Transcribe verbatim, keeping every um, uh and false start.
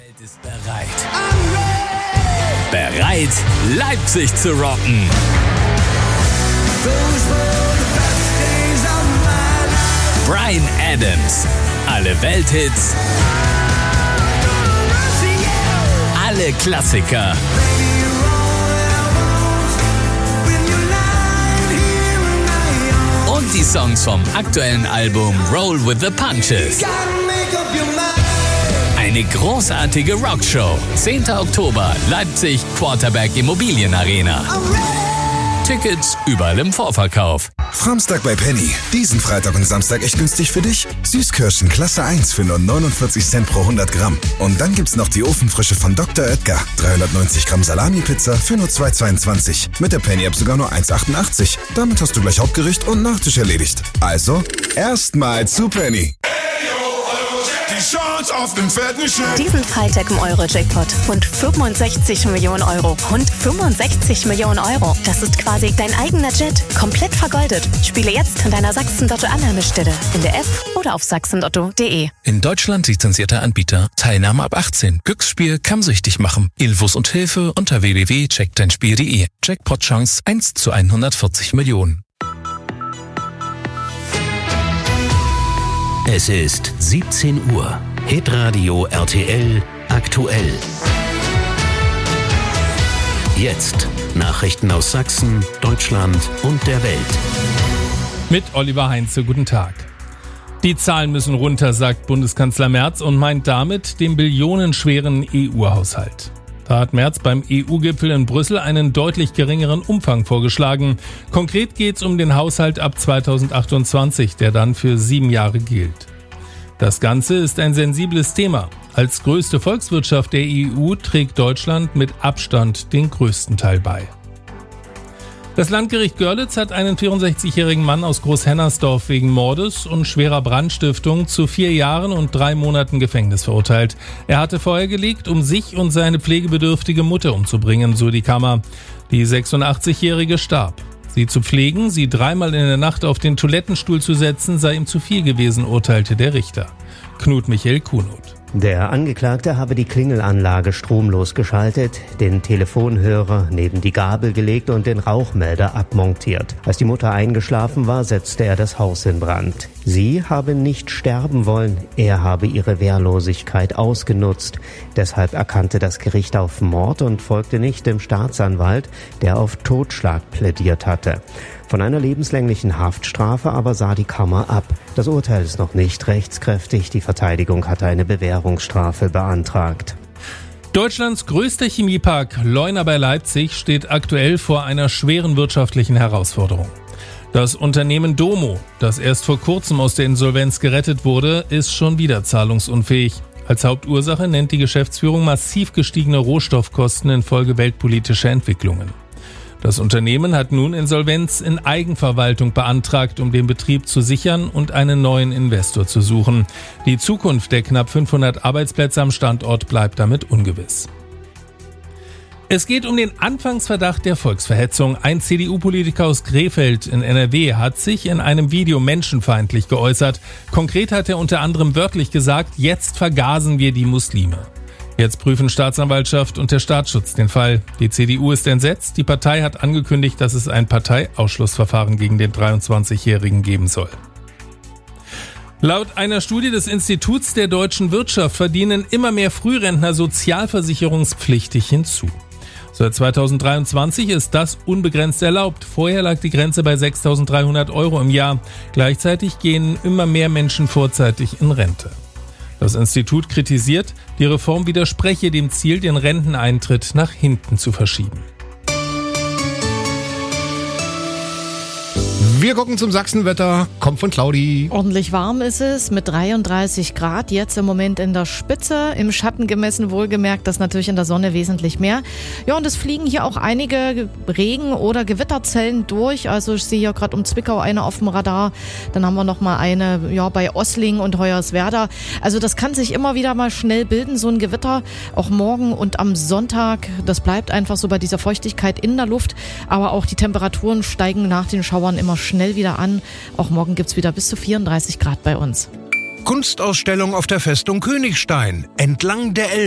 Welt ist bereit. Bereit, Leipzig zu rocken. Bryan Adams. Alle Welthits. Alle Klassiker. Und die Songs vom aktuellen Album Roll with the Punches. Eine großartige Rockshow. zehnter Oktober, Leipzig, Quarterback Immobilienarena. Tickets überall im Vorverkauf. Framstag bei Penny. Diesen Freitag und Samstag echt günstig für dich. Süßkirschen Klasse eins für nur neunundvierzig Cent pro hundert Gramm. Und dann gibt's noch die Ofenfrische von Doktor Oetker. dreihundertneunzig Gramm Salami-Pizza für nur zwei zweiundzwanzig. Mit der Penny-App sogar nur eins achtundachtzig. Damit hast du gleich Hauptgericht und Nachtisch erledigt. Also, erstmal zu Penny. Die Chance auf den fetten Scheck. Diesen Freitag im Euro-Jackpot. Rund fünfundsechzig Millionen Euro. Rund fünfundsechzig Millionen Euro. Das ist quasi dein eigener Jet. Komplett vergoldet. Spiele jetzt in deiner Sachsen-Lotto-Annahmestelle. In der App oder auf sachsenlotto punkt de. In Deutschland lizenzierter Anbieter. Teilnahme ab achtzehn. Glücksspiel kann süchtig machen. Infos und Hilfe unter w w w punkt check dein spiel punkt de. Jackpot-Chance eins zu hundertvierzig Millionen. Es ist siebzehn Uhr. Hitradio R T L aktuell. Jetzt Nachrichten aus Sachsen, Deutschland und der Welt. Mit Oliver Heinze, guten Tag. Die Zahlen müssen runter, sagt Bundeskanzler Merz und meint damit den billionenschweren E U-Haushalt. Da hat Merz beim E U-Gipfel in Brüssel einen deutlich geringeren Umfang vorgeschlagen. Konkret geht es um den Haushalt ab zweitausendachtundzwanzig, der dann für sieben Jahre gilt. Das Ganze ist ein sensibles Thema. Als größte Volkswirtschaft der E U trägt Deutschland mit Abstand den größten Teil bei. Das Landgericht Görlitz hat einen vierundsechzigjährigen Mann aus Großhennersdorf wegen Mordes und schwerer Brandstiftung zu vier Jahren und drei Monaten Gefängnis verurteilt. Er hatte Feuer gelegt, um sich und seine pflegebedürftige Mutter umzubringen, so die Kammer. Die sechsundachtzigjährige starb. Sie zu pflegen, sie dreimal in der Nacht auf den Toilettenstuhl zu setzen, sei ihm zu viel gewesen, urteilte der Richter. Knut Michael Kuhnut. Der Angeklagte habe die Klingelanlage stromlos geschaltet, den Telefonhörer neben die Gabel gelegt und den Rauchmelder abmontiert. Als die Mutter eingeschlafen war, setzte er das Haus in Brand. Sie habe nicht sterben wollen, er habe ihre Wehrlosigkeit ausgenutzt. Deshalb erkannte das Gericht auf Mord und folgte nicht dem Staatsanwalt, der auf Totschlag plädiert hatte. Von einer lebenslänglichen Haftstrafe aber sah die Kammer ab. Das Urteil ist noch nicht rechtskräftig. Die Verteidigung hatte eine Bewährungsstrafe beantragt. Deutschlands größter Chemiepark Leuna bei Leipzig steht aktuell vor einer schweren wirtschaftlichen Herausforderung. Das Unternehmen Domo, das erst vor kurzem aus der Insolvenz gerettet wurde, ist schon wieder zahlungsunfähig. Als Hauptursache nennt die Geschäftsführung massiv gestiegene Rohstoffkosten infolge weltpolitischer Entwicklungen. Das Unternehmen hat nun Insolvenz in Eigenverwaltung beantragt, um den Betrieb zu sichern und einen neuen Investor zu suchen. Die Zukunft der knapp fünfhundert Arbeitsplätze am Standort bleibt damit ungewiss. Es geht um den Anfangsverdacht der Volksverhetzung. Ein C D U-Politiker aus Krefeld in N R W hat sich in einem Video menschenfeindlich geäußert. Konkret hat er unter anderem wörtlich gesagt, jetzt vergasen wir die Muslime. Jetzt prüfen Staatsanwaltschaft und der Staatsschutz den Fall. Die C D U ist entsetzt. Die Partei hat angekündigt, dass es ein Parteiausschlussverfahren gegen den dreiundzwanzigjährigen geben soll. Laut einer Studie des Instituts der deutschen Wirtschaft verdienen immer mehr Frührentner sozialversicherungspflichtig hinzu. Seit zweitausenddreiundzwanzig ist das unbegrenzt erlaubt. Vorher lag die Grenze bei sechstausenddreihundert Euro im Jahr. Gleichzeitig gehen immer mehr Menschen vorzeitig in Rente. Das Institut kritisiert, die Reform widerspreche dem Ziel, den Renteneintritt nach hinten zu verschieben. Wir gucken zum Sachsenwetter, kommt von Claudi. Ordentlich warm ist es mit dreiunddreißig Grad, jetzt im Moment in der Spitze, im Schatten gemessen wohlgemerkt, das natürlich in der Sonne wesentlich mehr. Ja, und es fliegen hier auch einige Regen- oder Gewitterzellen durch, also ich sehe hier gerade um Zwickau eine auf dem Radar, dann haben wir noch mal eine ja, bei Ossling und Hoyerswerda. Also das kann sich immer wieder mal schnell bilden, so ein Gewitter, auch morgen und am Sonntag, das bleibt einfach so bei dieser Feuchtigkeit in der Luft, aber auch die Temperaturen steigen nach den Schauern immer schnell wieder an. Auch morgen gibt's wieder bis zu vierunddreißig Grad bei uns. Kunstausstellung auf der Festung Königstein entlang der Elbe.